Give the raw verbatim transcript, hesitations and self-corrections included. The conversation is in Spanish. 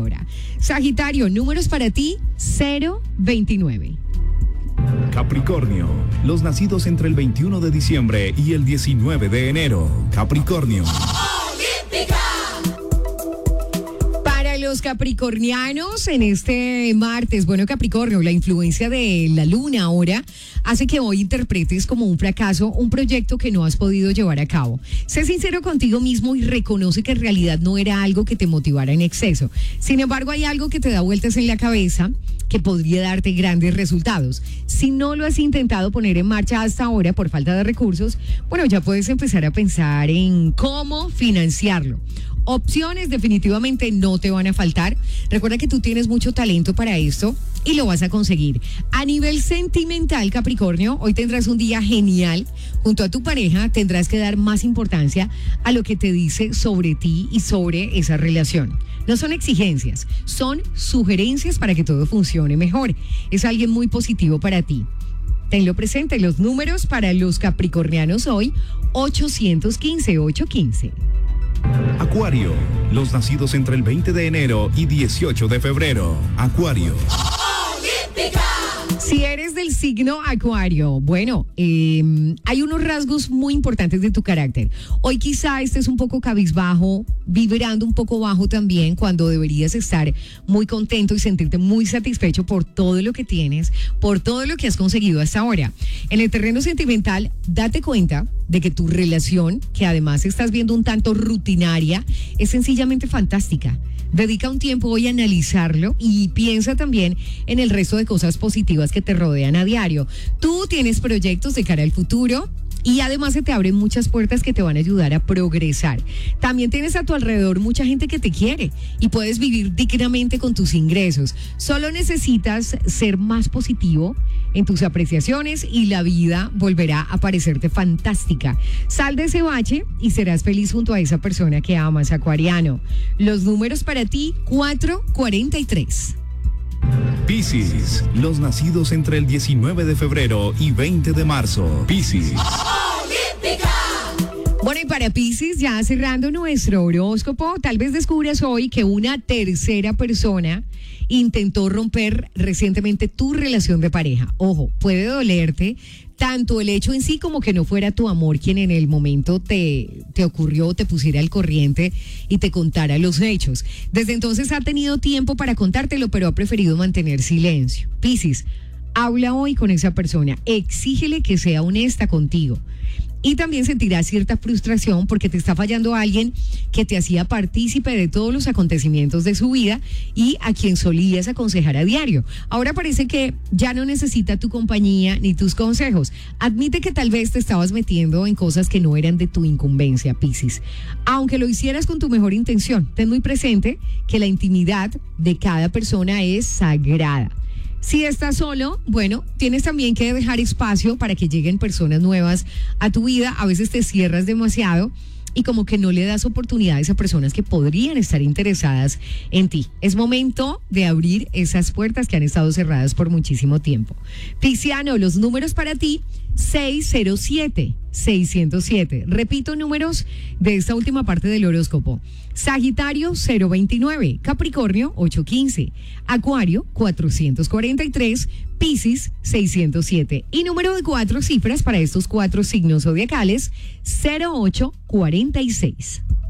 computadora. Sagitario, números para ti, cero veintinueve. Capricornio, los nacidos entre el veintiuno de diciembre y el diecinueve de enero. Capricornio. Para los capricornianos en este martes, bueno, Capricornio, la influencia de la luna ahora hace que hoy interpretes como un fracaso un proyecto que no has podido llevar a cabo. Sé sincero contigo mismo y reconoce que en realidad no era algo que te motivara en exceso. Sin embargo, hay algo que te da vueltas en la cabeza que podría darte grandes resultados. Si no lo has intentado poner en marcha hasta ahora por falta de recursos, bueno, ya puedes empezar a pensar en cómo financiarlo. Opciones definitivamente no te van a faltar. Recuerda que tú tienes mucho talento para esto y lo vas a conseguir. A nivel sentimental, Capricornio, hoy tendrás un día genial. Junto a tu pareja tendrás que dar más importancia a lo que te dice sobre ti y sobre esa relación. No son exigencias, son sugerencias para que todo funcione mejor. Es alguien muy positivo para ti. Tenlo presente, los números para los capricornianos hoy, ochocientos quince, ochocientos quince. Acuario, los nacidos entre el veinte de enero y dieciocho de febrero. Acuario. Si eres del signo Acuario, bueno, eh, hay unos rasgos muy importantes de tu carácter. Hoy quizá estés un poco cabizbajo, vibrando un poco bajo también, cuando deberías estar muy contento y sentirte muy satisfecho por todo lo que tienes, por todo lo que has conseguido hasta ahora. En el terreno sentimental, date cuenta de que tu relación, que además estás viendo un tanto rutinaria, es sencillamente fantástica. Dedica un tiempo hoy a analizarlo y piensa también en el resto de cosas positivas que te rodean a diario. Tú tienes proyectos de cara al futuro y además se te abren muchas puertas que te van a ayudar a progresar. También tienes a tu alrededor mucha gente que te quiere y puedes vivir dignamente con tus ingresos. Solo necesitas ser más positivo en tus apreciaciones y la vida volverá a parecerte fantástica. Sal de ese bache y serás feliz junto a esa persona que amas, acuariano. Los números para ti, cuatro cuarenta y tres. Piscis, los nacidos entre el diecinueve de febrero y veinte de marzo. Piscis. Bueno, y para Piscis, ya cerrando nuestro horóscopo, tal vez descubras hoy que una tercera persona intentó romper recientemente tu relación de pareja. Ojo, puede dolerte tanto el hecho en sí como que no fuera tu amor quien en el momento te, te ocurrió, te pusiera al corriente y te contara los hechos. Desde entonces ha tenido tiempo para contártelo, pero ha preferido mantener silencio. Piscis, habla hoy con esa persona, exígele que sea honesta contigo. Y también sentirás cierta frustración porque te está fallando alguien que te hacía partícipe de todos los acontecimientos de su vida y a quien solías aconsejar a diario. Ahora parece que ya no necesita tu compañía ni tus consejos. Admite que tal vez te estabas metiendo en cosas que no eran de tu incumbencia, Piscis. Aunque lo hicieras con tu mejor intención, ten muy presente que la intimidad de cada persona es sagrada. Si estás solo, bueno, tienes también que dejar espacio para que lleguen personas nuevas a tu vida. A veces te cierras demasiado y como que no le das oportunidades a personas que podrían estar interesadas en ti. Es momento de abrir esas puertas que han estado cerradas por muchísimo tiempo. Pisciano, los números para ti, seis cero siete, seiscientos siete. Repito números de esta última parte del horóscopo. Sagitario, cero veintinueve. Capricornio, ochocientos quince. Acuario, cuatrocientos cuarenta y tres. Piscis, seiscientos siete. Y número de cuatro cifras para estos cuatro signos zodiacales, cero ocho cuarenta y seis.